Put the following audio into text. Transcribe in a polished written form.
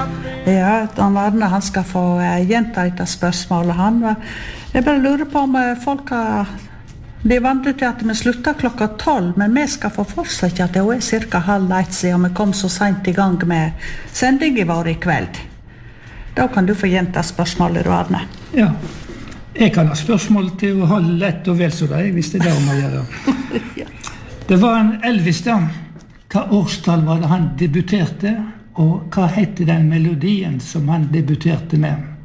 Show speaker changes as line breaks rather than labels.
Ja, Arne, han skal få gjenta dette spørsmålet. Jeg bare lurer på om folk har... Det er vanlig til at vi slutter 12, men vi skal få fortsette at det er cirka 12:30 siden vi kom så sent i gang med sendingen vår i kveld. Da kan du få gjenta spørsmålet, Arne.
Ja, jeg kan ha spørsmål til å holde lett og vel så deg, hvis det er det om å gjøre.
Ja.
Det var en Elvis da. Hva årstall var det han debuterte, og hva heter den melodien som han debuterte med?